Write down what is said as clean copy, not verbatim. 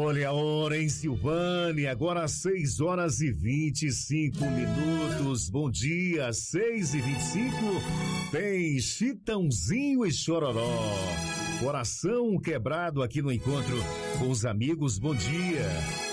Olha a hora em Silvânia, agora 6 horas e 25 minutos. Bom dia, 6h25. Tem Chitãozinho e Chororó. Coração quebrado aqui no encontro com os amigos. Bom dia.